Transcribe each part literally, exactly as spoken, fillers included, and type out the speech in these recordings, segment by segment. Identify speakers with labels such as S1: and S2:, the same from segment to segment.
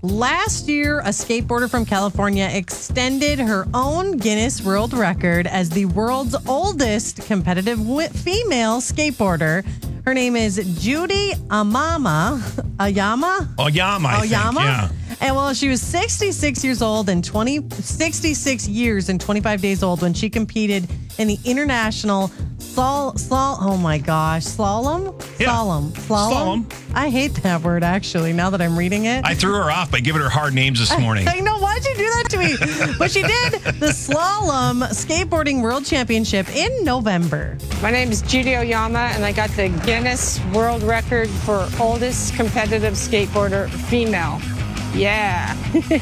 S1: Last year, a skateboarder from California extended her own Guinness World Record as the world's oldest competitive wi- female skateboarder. Her name is Judy Amama. Ayama?
S2: Oyama, I
S1: Oyama?
S2: think, yeah.
S1: And well, she was sixty-six years old and twenty, sixty-six years and twenty-five days old when she competed in the international Sol, sol, oh my gosh, slalom?
S2: Yeah.
S1: Slalom. Slalom?
S2: Slalom.
S1: I hate that word, actually, now that I'm reading it.
S2: I threw her off by giving her hard names this morning.
S1: I know, why'd you do that to me? But she did the Slalom Skateboarding World Championship in November.
S3: My name is Judy Oyama, and I got the Guinness World Record for oldest competitive skateboarder female. Yeah.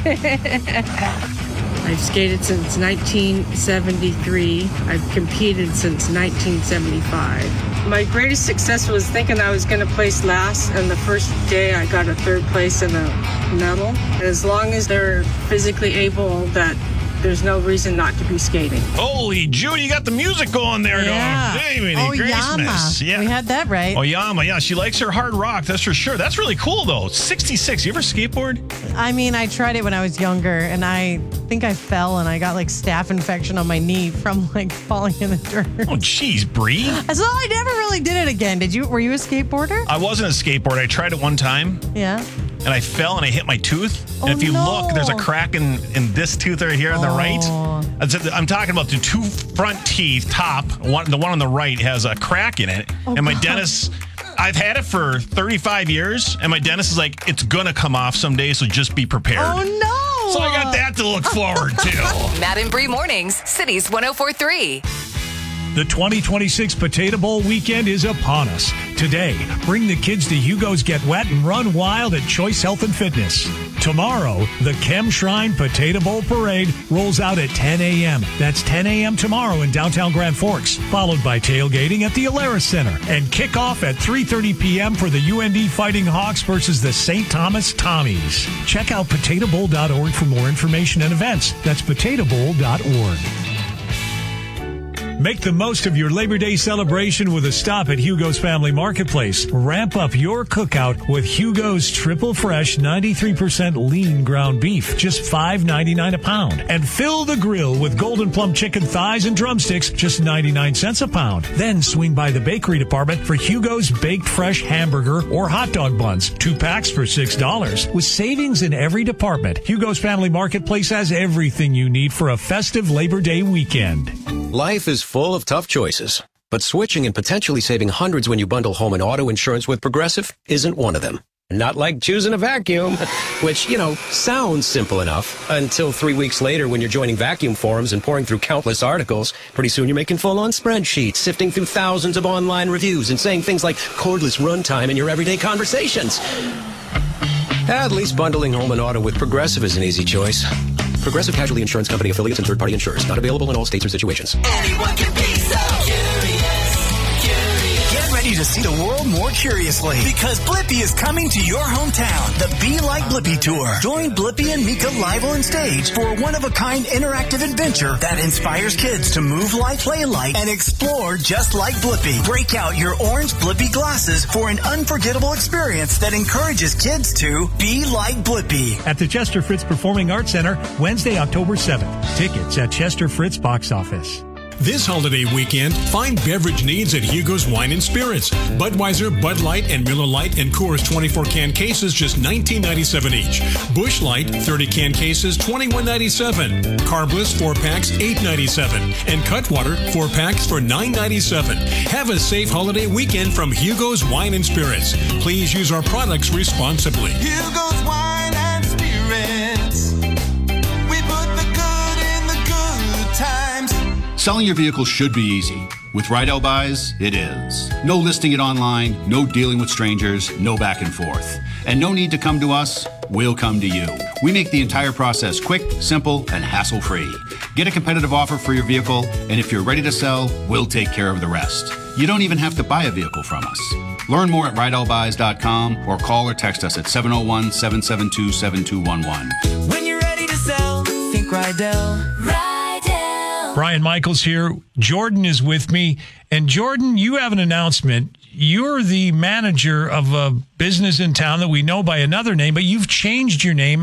S4: I've skated since nineteen seventy-three. I've competed since nineteen seventy-five.
S3: My greatest success was thinking I was going to place last, and the first day I got a third place in a medal. As long as they're physically able, that there's no reason not to be skating.
S2: Holy Judy, you got the music going there.
S1: Yeah.
S2: David,
S1: Oyama.
S2: Yeah.
S1: We had that right.
S2: Oyama, yeah. She likes her hard rock, that's for sure. That's really cool, though. sixty-six. You ever skateboard?
S1: I mean, I tried it when I was younger, and I think I fell, and I got like staph infection on my knee from like falling in the dirt.
S2: Oh, jeez, Bree.
S1: So I never really did it again. Did you? Were you a skateboarder?
S2: I wasn't a skateboarder. I tried it one time.
S1: Yeah.
S2: And I fell and I hit my tooth.
S1: Oh,
S2: and if you
S1: no.
S2: look, there's a crack in, in this tooth right here on the
S1: Oh.
S2: right. I'm talking about the two front teeth, top. One, the one on the right has a crack in it.
S1: Oh,
S2: and my
S1: God.
S2: dentist, I've had it for thirty-five years. And my dentist is like, it's going to come off someday, so just be prepared.
S1: Oh, no.
S2: So I got that to look forward to.
S5: Matt and Bree Mornings, Cities one oh four point three.
S6: The twenty twenty-six Potato Bowl weekend is upon us. Today, bring the kids to Hugo's Get Wet and Run Wild at Choice Health and Fitness. Tomorrow, the Chem Shrine Potato Bowl Parade rolls out at ten a.m. That's ten a.m. tomorrow in downtown Grand Forks, followed by tailgating at the Alaris Center and kickoff at three thirty p.m. for the U N D Fighting Hawks versus the Saint Thomas Tommies. Check out potato bowl dot org for more information and events. That's potato bowl dot org. Make the most of your Labor Day celebration with a stop at Hugo's Family Marketplace. Ramp up your cookout with Hugo's Triple Fresh ninety-three percent lean ground beef, just five ninety-nine a pound. And fill the grill with Golden Plum chicken thighs and drumsticks, just ninety-nine cents a pound. Then swing by the bakery department for Hugo's Baked Fresh hamburger or hot dog buns, two packs for six dollars. With savings in every department, Hugo's Family Marketplace has everything you need for a festive Labor Day weekend.
S7: Life is full of tough choices, but switching and potentially saving hundreds when you bundle home and auto insurance with Progressive isn't one of them. Not like choosing a vacuum, which, you know, sounds simple enough until three weeks later when you're joining vacuum forums and pouring through countless articles. Pretty soon you're making full-on spreadsheets, sifting through thousands of online reviews and saying things like cordless runtime in your everyday conversations. At least bundling home and auto with Progressive is an easy choice. Progressive Casualty Insurance Company affiliates and third-party insurers. Not available in all states or situations.
S8: Anyone can be so curious, curious. Get ready to see the world more curiously because Blippi is coming to your hometown. The Be Like Blippi Tour. Join Blippi and Mika live on stage for a one-of-a-kind interactive adventure that inspires kids to move like, play like, and explore just like Blippi. Break out your orange Blippi glasses for an unforgettable experience that encourages kids to be like Blippi.
S6: At the Chester Fritz Performing Arts Center, Wednesday, October seventh. Tickets at Chester Fritz Box Office.
S9: This holiday weekend, find beverage needs at Hugo's Wine and Spirits. Budweiser, Bud Light, and Miller Lite and Coors twenty-four can cases, just nineteen ninety-seven each. Busch Light, thirty can cases, twenty-one ninety-seven. Carbless, four packs, eight ninety-seven. And Cutwater, four packs for nine ninety-seven. Have a safe holiday weekend from Hugo's Wine and Spirits. Please use our products responsibly.
S8: Hugo's Wine and Spirits. We put the good in the good times.
S10: Selling your vehicle should be easy. With Rydell Buys, it is. No listing it online, no dealing with strangers, no back and forth. And no need to come to us, we'll come to you. We make the entire process quick, simple, and hassle-free. Get a competitive offer for your vehicle, and if you're ready to sell, we'll take care of the rest. You don't even have to buy a vehicle from us. Learn more at rydell buys dot com or call or text us at seven oh one, seven seven two, seven two one one.
S8: When you're ready to sell, think Rydell. Rydell.
S6: Brian Michaels here. Jordan is with me. And Jordan, you have an announcement. You're the manager of a business in town that we know by another name, but you've changed your name